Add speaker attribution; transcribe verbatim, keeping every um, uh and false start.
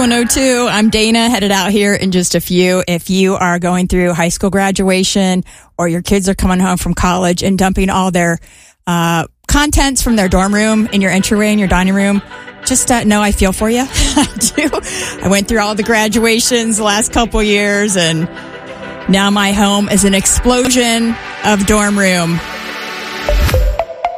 Speaker 1: one oh two. I'm Dana, headed out here in just a few. If you are going through high school graduation or your kids are coming home from college and dumping all their uh contents from their dorm room in your entryway in your dining room, just uh, know I feel for you. I do. I went through all the graduations the last couple years, and now my home is an explosion of dorm room.